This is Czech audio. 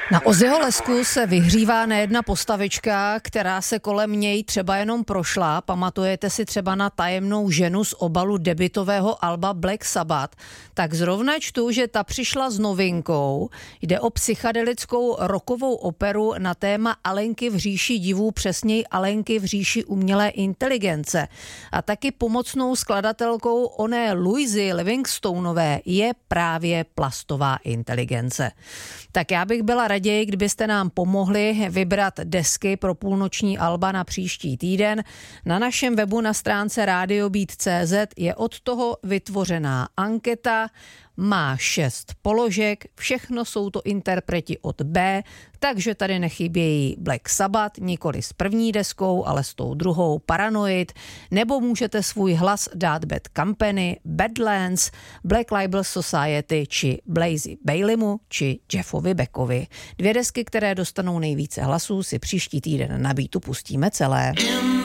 Na Ozzyho Lesku se vyhřívá nejedna postavička, která se kolem něj třeba jenom prošla. Pamatujete si třeba na tajemnou ženu z obalu debutového alba Black Sabbath? Tak zrovna čtu, že ta přišla s novinkou. Jde o psychedelickou rockovou operu na téma Alenky v říši divů, přesněji Alenky v říši umělé inteligence. A taky pomocnou skladatelkou oné Louisy Livingstoneové je právě plastová inteligence. Tak já bych byla raději, kdybyste nám pomohli vybrat desky pro půlnoční alba na příští týden. Na našem webu na stránce radiobeat.cz je od toho vytvořená anketa. Má 6 položek, všechno jsou to interpreti od B, takže tady nechybějí Black Sabbath, nikoli s první deskou, ale s tou druhou Paranoid, nebo můžete svůj hlas dát Bad Company, Badlands, Black Label Society či Blazy Baileymu či Jeffovi Beckovi. 2 desky, které dostanou nejvíce hlasů, si příští týden na Beatu pustíme celé.